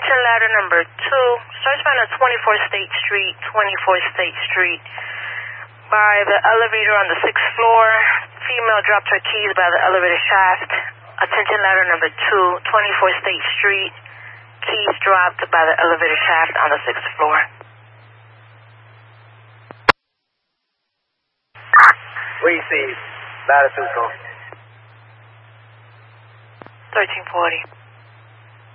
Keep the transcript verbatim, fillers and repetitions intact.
Attention ladder number two. Search found on twenty-fourth State Street, twenty-fourth State Street. By the elevator on the sixth floor. Female dropped her keys by the elevator shaft. Attention ladder number two, twenty-fourth State Street. Keys dropped by the elevator shaft on the sixth floor. Receive. Latitude code. thirteen forty.